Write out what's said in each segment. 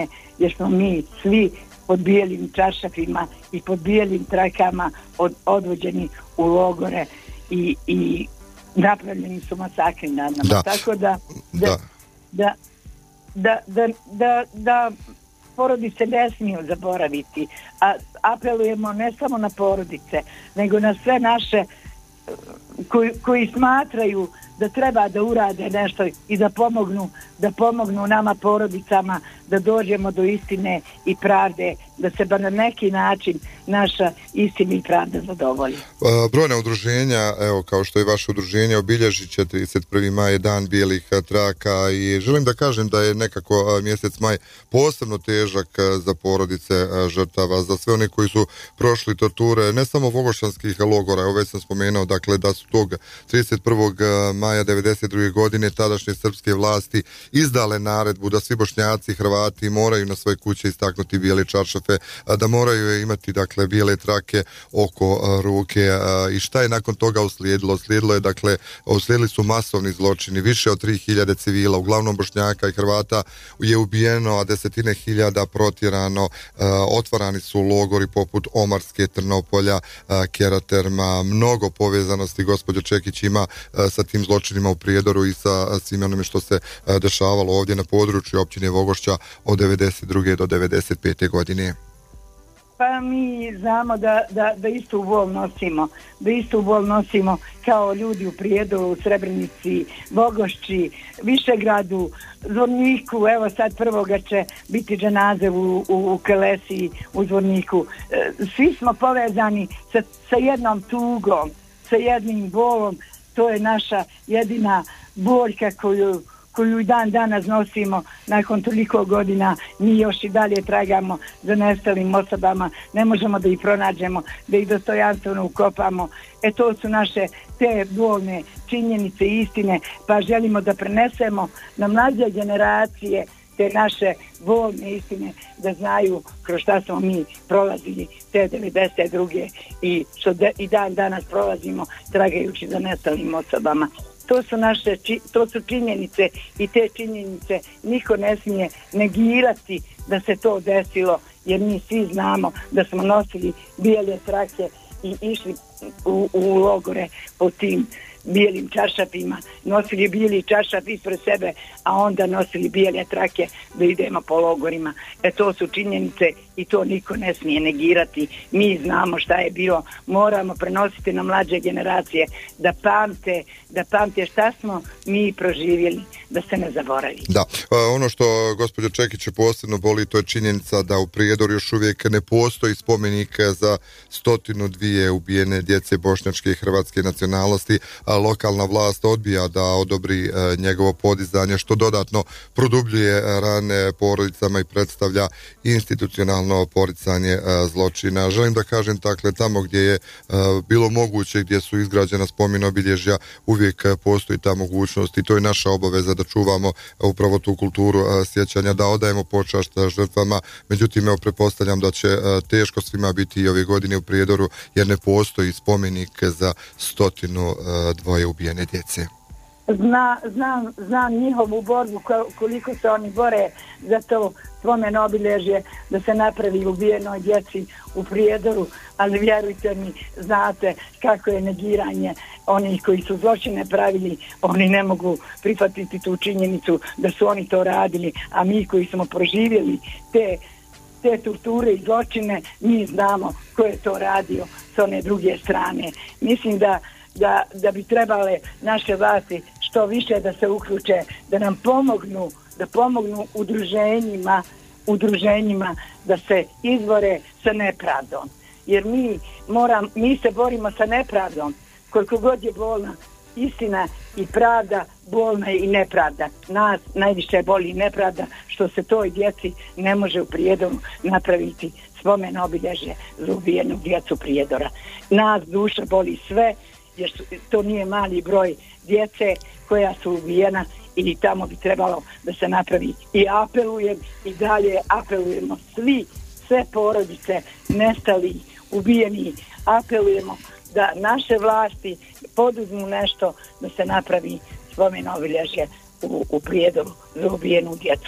istine, jer smo mi svi pod bijelim čaršafima i pod bijelim trakama odvođeni u logore i napravljeni su masakri nad nama. Tako da porodice ne smiju zaboraviti, a apelujemo ne samo na porodice, nego na sve naše koji smatraju da treba da urade nešto i da pomognu nama porodicama da dođemo do istine i pravde, da se bar na neki način naša istina i pravda zadovolji. Brojna udruženja, evo kao što je vaše udruženje, obilježit će 31. maj Dan bijelih traka i želim da kažem da je nekako mjesec maj posebno težak za porodice žrtava, za sve one koji su prošli torture, ne samo vogošćanskih logora, evo već sam spomenuo, dakle da su tog 31. maja 1992. godine tadašnje srpske vlasti izdale naredbu da svi Bošnjaci, Hrvati moraju na svoje kuće istaknuti bijele čaršafe, da moraju imati dakle bijele trake oko ruke. I šta je nakon toga uslijedilo? Uslijedili su masovni zločini, više od 3000 civila, uglavnom Bošnjaka i Hrvata je ubijeno, a desetine hiljada protjerano, otvarani su logori poput Omarske, Trnopolja, Keraterma, mnogo povezanosti gospođo Čekić ima sa tim zločinima u Prijedoru i sa svim onome što se dešavalo ovdje na području općine Vogošća od 92. do 95. godine. Pa mi znamo da istu bol nosimo kao ljudi u Prijedoru, u Srebrenici, Vogošći, Višegradu, Zvorniku. Evo sad prvoga će biti dženaze u Kelesiji, u Zvorniku. Svi smo povezani sa jednom tugom, sa jednim bolom. To je naša jedina boljka koju i dan danas nosimo nakon toliko godina. Mi još i dalje tragamo za nestalim osobama, ne možemo da ih pronađemo, da ih dostojanstveno ukopamo. To su naše te bolne činjenice i istine, pa želimo da prenesemo na mlađe generacije te naše bolne istine, da znaju kroz šta smo mi prolazili te 92. i što i dan danas prolazimo tragajući za nestalim osobama. To su činjenice i te činjenice niko ne smije negirati da se to desilo, jer mi svi znamo da smo nosili bijele trake i išli u logore po tim bijelim čaršafima, nosili bijeli čaršaf ispred sebe, a onda nosili bijele trake da idemo po logorima. To su činjenice i to niko ne smije negirati. Mi znamo šta je bilo, moramo prenositi na mlađe generacije da pamte šta smo mi proživjeli, da se ne zaboravi. Da, ono što gospođa Čekić posebno boli, to je činjenica da u Prijedoru još uvijek ne postoji spomenik za 102 ubijene djece bošnjačke i hrvatske nacionalnosti, a lokalna vlast odbija da odobri njegovo podizanje, što dodatno produbljuje rane porodicama i predstavlja institucionalno poricanje zločina. Želim da kažem, dakle, tamo gdje je bilo moguće, gdje su izgrađena spomen obilježja, uvijek postoji ta mogućnost i to je naša obaveza da čuvamo upravo tu kulturu sjećanja, da odajemo počast žrtvama. Međutim, pretpostavljam da će teško svima biti i ove godine u Prijedoru, jer ne postoji spomenik za 102 ubijene djece. Znam njihovu borbu, koliko se oni bore za to spomen obilježje da se napravi ubijenoj djeci u Prijedoru, ali vjerujte mi, znate kako je negiranje onih koji su zločine pravili. Oni ne mogu prihvatiti tu činjenicu da su oni to radili, a mi koji smo proživjeli te torture i zločine, mi znamo ko je to radio s one druge strane. Mislim da bi trebale naše vlasti što više da se uključe, da nam pomognu udruženjima da se izbore sa nepravdom. Jer mi se borimo sa nepravdom. Koliko god je bolna istina i pravda, bolna je i nepravda. Nas najviše boli nepravda što se toj djeci ne može u Prijedoru napraviti spomen obilježje za ubijenu djecu Prijedora. Nas duša boli sve, jer to nije mali broj djece koja su ubijena i tamo bi trebalo da se napravi. I apelujem i dalje apelujemo sve porodice nestali, ubijeni, apelujemo da naše vlasti poduzmu nešto da se napravi spomen obilježje u Prijedoru za ubijenu djecu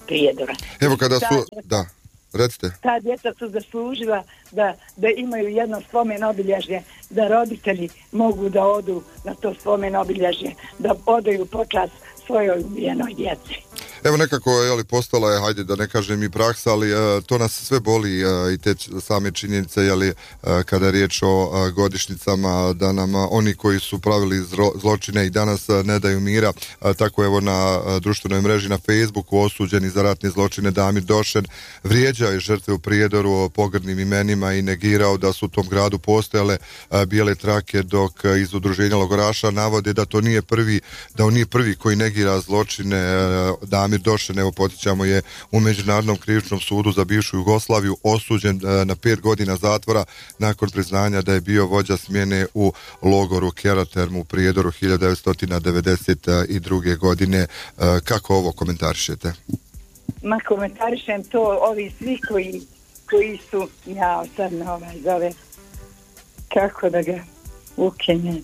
Prijedora. Evo kada su... Da, recite. Ta djeca su zaslužila da imaju jedno spomen obilježje, da roditelji mogu da odu na to spomen obilježje, da odaju počast svojoj ubijenoj djeci. Evo nekako postala je, hajde da ne kažem i praksa, ali to nas sve boli i te same činjenice, kada je riječ o godišnjicama, da nam oni koji su pravili zločine i danas ne daju mira. Tako evo na društvenoj mreži na Facebooku osuđeni za ratne zločine Damir Došen vrijeđao je žrtve u Prijedoru o pogrdnim imenima i negirao da su u tom gradu postojale bijele trake, dok iz udruženja logoraša navode da to nije prvi, da on nije prvi koji negira zločine. Damir Došen, evo podsjećamo, je u Međunarodnom krivičnom sudu za bivšu Jugoslaviju osuđen na 5 godina zatvora nakon priznanja da je bio vođa smjene u logoru Keraterm u Prijedoru 1992. godine. Kako ovo komentarišete? Ma komentarišem to, ovi svi koji su, ja sad na zove, kako da ga ukinem.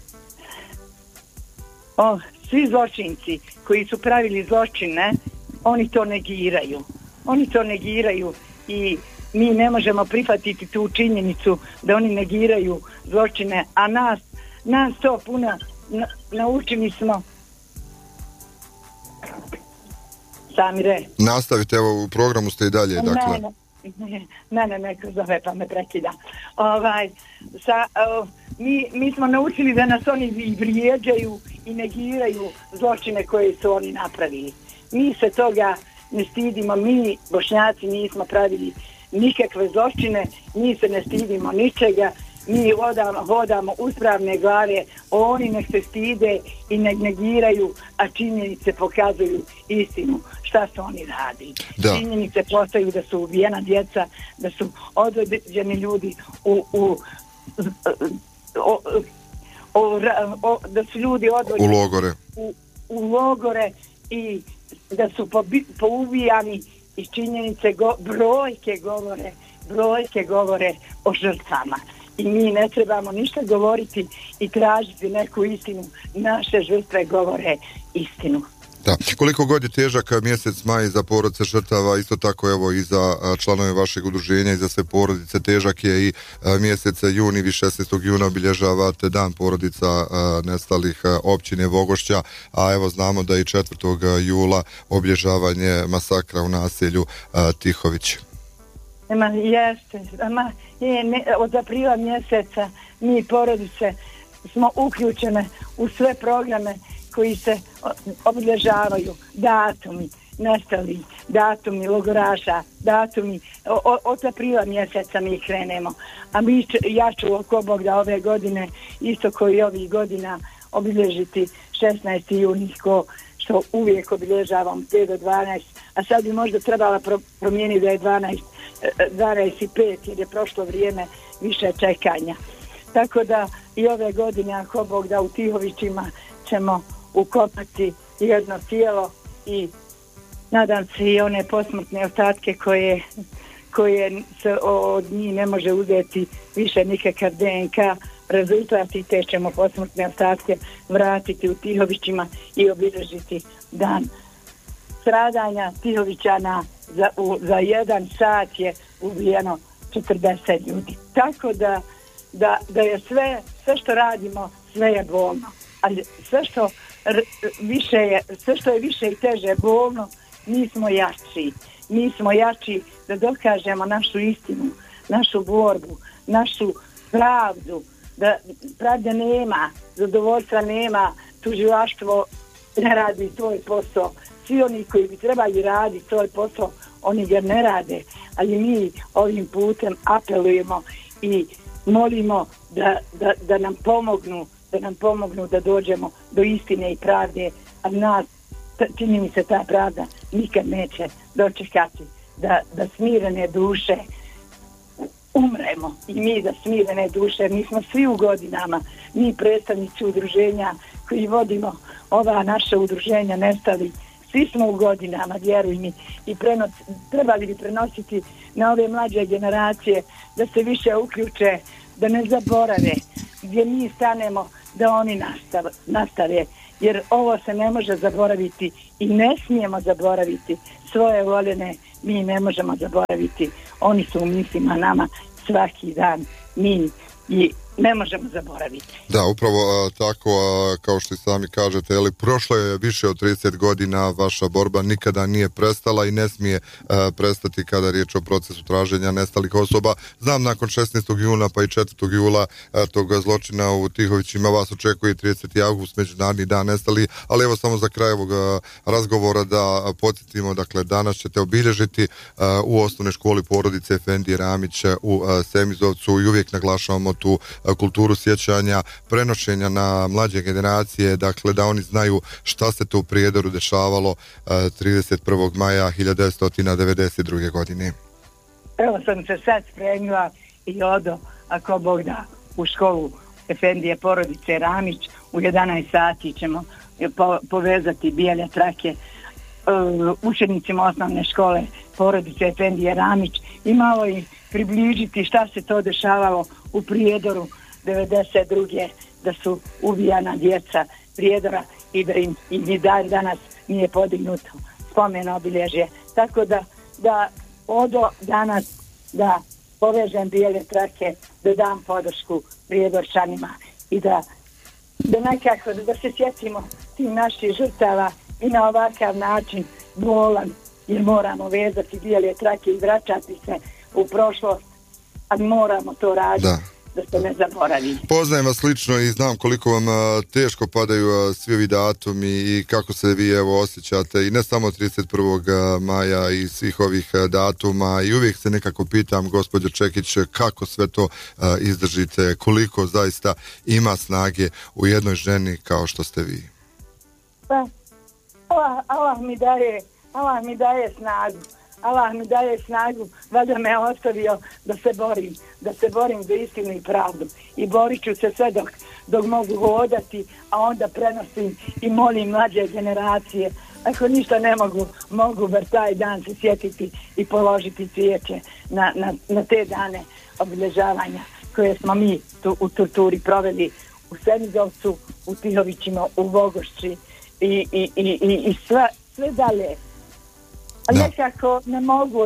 Svi zločinci koji su pravili zločine, oni to negiraju i mi ne možemo prihvatiti tu činjenicu da oni negiraju zločine, a nas to puno naučili smo. Samire. Nastavite, evo u programu ste i dalje, dakle. Ne, neko zove pa me prekida. Mi smo naučili da nas oni vrijeđaju i negiraju zločine koje su oni napravili. Mi se toga ne stidimo, mi Bošnjaci nismo pravili nikakve zločine, mi se ne stidimo ničega, mi vodamo uspravne glave, oni nek se stide i negiraju, a činjenice pokazuju istinu šta su oni radili. Da. Činjenice postaju da su ubijena djeca, da su određeni ljudi da su ljudi odvođeni u logore i da su poubijani i činjenice brojke govore o žrtvama. I mi ne trebamo ništa govoriti i tražiti neku istinu. Naše žrtve govore istinu. Da. Koliko god je težak mjesec maj za porodice žrtava, isto tako evo i za članove vašeg udruženja i za sve porodice, težak je i mjesec juni. Vi 16. juna obilježavate dan porodica nestalih općine Vogošća, a evo znamo da i 4. jula obilježavanje masakra u naselju Tihović. Od aprila mjeseca mi porodice smo uključene u sve programe koji se obilježavaju, datumi nestali, datumi logoraša, datumi od aprila mjeseca mi krenemo, a ja ću oko Bog da ove godine isto koji ovih godina obilježiti 16. juni što uvijek obilježavam 5 do 12, a sad bi možda trebala promijeniti da je 12 i 5 jer je prošlo vrijeme više čekanja. Tako da i ove godine ako Bog da u Tihovićima ćemo ukopati jedno tijelo i nadam se i one posmrtne ostatke koje se od njih ne može uzeti više nikakav DNK rezultat i te ćemo posmrtne ostatke vratiti u Tihovićima i obilježiti dan stradanja Tihovićana. Za 1 sat je ubijeno 40 ljudi. Tako da je sve što radimo, sve je bolno. Ali sve što je više i teže bolno, mi smo jači da dokažemo našu istinu, našu borbu, našu pravdu, da pravde nema, zadovoljstva nema, tužilaštvo ne radi svoj posao. Svi oni koji bi trebali raditi svoj posao, oni ga ne rade, ali mi ovim putem apelujemo i molimo da nam pomognu da dođemo do istine i pravde, a nas, čini mi se, ta pravda nikad neće dočekati da smirene duše umremo i mi da smirene duše, mi smo svi u godinama, mi predstavnici udruženja koji vodimo ova naša udruženja nestali, svi smo u godinama, vjeruj mi, i trebali bi prenositi na ove mlađe generacije da se više uključe, da ne zaborave gdje mi stanemo, da oni nastave. jer ovo se ne može zaboraviti i ne smijemo zaboraviti. Svoje voljene mi ne možemo zaboraviti. Oni su u mislima nama svaki dan. Mi i ne možemo zaboraviti. Da, upravo tako, kao što i sami kažete, ali prošlo je više od 30 godina, vaša borba nikada nije prestala i ne smije prestati kada je riječ o procesu traženja nestalih osoba. Znam, nakon 16. juna pa i 4. jula tog zločina u Tihovićima vas očekuje 30. avgust, Međunarodni dan nestalih, ali evo samo za kraj ovog razgovora da podsjetimo, dakle danas ćete obilježiti u osnovnoj školi porodice Efendije Ramić u Semizovcu i uvijek naglašavamo tu kulturu sjećanja, prenošenja na mlađe generacije, dakle da oni znaju šta se to u Prijedoru dešavalo 31. maja 1992. godine. Evo sam se sad spremila i odo, ako Bog da, u školu Efendije porodice Ramić. U 11 sati ćemo povezati bijele trake učenicima osnovne škole porodice Efendije Ramić i malo i približiti šta se to dešavalo u Prijedoru 92. da su ubijana djeca Prijedora i da im i dan danas nije podignuto spomen obilježje. Tako da odo danas da povežem bijele trake, da dam podršku Prijedorčanima i da nekako da se sjetimo tih naših žrtava i na ovakav način bolan, jer moramo vezati bijele trake i vraćati se u prošlost, a moramo to raditi. Da se ne zaboravi. Poznajem vas lično i znam koliko vam teško padaju svi ovi datumi i kako se vi evo osjećate i ne samo 31. maja i svih ovih datuma i uvijek se nekako pitam, gospođo Čekić, kako sve to izdržite, koliko zaista ima snage u jednoj ženi kao što ste vi. Pa, Allah mi daje snagu. Allah mi daje snagu, valjda me ostavio da se borim za istinu i pravdu. I borit ću se sve dok mogu hodati, a onda prenosim i molim mlađe generacije. Ako ništa ne mogu bar taj dan se sjetiti i položiti cvijeće na te dane obilježavanja koje smo mi tu u torturi proveli u Semizovcu, u Tihovićima, u Vogošći i sve dalje. Ali nekako ne mogu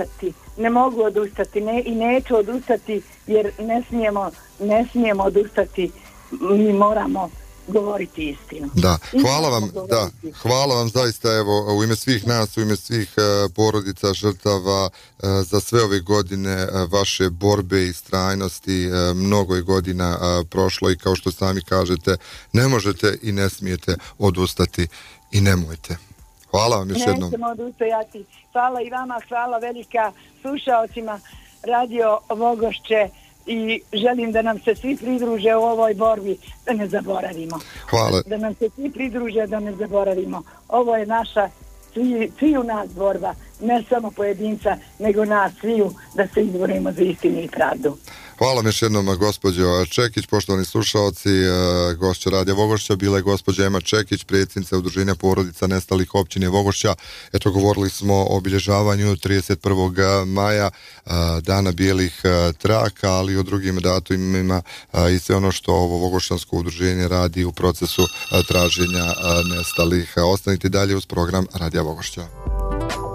odustati i neću odustati jer ne smijemo odustati, mi moramo govoriti istinu. Da, hvala vam zaista evo u ime svih nas, u ime svih porodica žrtava za sve ove godine vaše borbe i strajnosti, mnogo je godina prošlo i kao što sami kažete, ne možete i ne smijete odustati i nemojte. Hvala vam još jednom. Nećemo odustajati. Hvala i vama, hvala velika slušaocima Radio Vogošće i želim da nam se svi pridruže u ovoj borbi, da ne zaboravimo. Hvala. Da nam se svi pridruže, da ne zaboravimo. Ovo je naša sviju nas borba, ne samo pojedinca, nego nas sviju da se izborimo za istinu i pravdu. Hvala vam još jednom, gospođo Čekić. Poštovani slušalci, gošća Radija Vogošća bila je gospođa Ema Čekić, predsjednica Udruženja porodica nestalih općine Vogošća. Eto, govorili smo o obilježavanju 31. maja, dana bijelih traka, ali i o drugim datumima i sve ono što ovo Vogošćansko udruženje radi u procesu traženja nestalih. Ostanite dalje uz program Radija Vogošća.